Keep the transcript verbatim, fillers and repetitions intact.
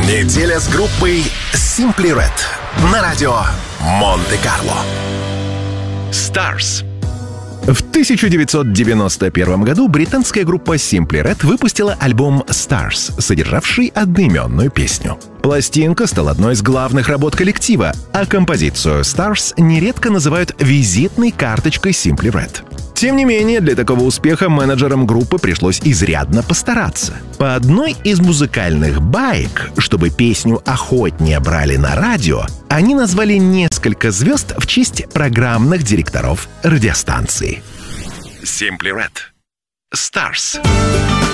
Неделя с группой Simply Red на радио Монте-Карло. Stars. В тысяча девятьсот девяносто первом году британская группа Simply Red выпустила альбом Stars, содержавший одноименную песню. Пластинка стала одной из главных работ коллектива, а композицию Stars нередко называют визитной карточкой Simply Red. Тем не менее, для такого успеха менеджерам группы пришлось изрядно постараться. По одной из музыкальных баек, чтобы песню охотнее брали на радио, они назвали несколько звезд в честь программных директоров радиостанции. Simply Red. Stars.